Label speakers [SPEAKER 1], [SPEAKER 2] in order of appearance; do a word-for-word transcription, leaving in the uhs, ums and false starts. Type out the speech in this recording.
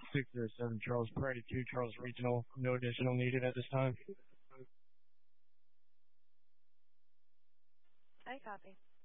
[SPEAKER 1] six zero seven Charles Parade two, Charles Regional. No additional needed at this time.
[SPEAKER 2] I copy.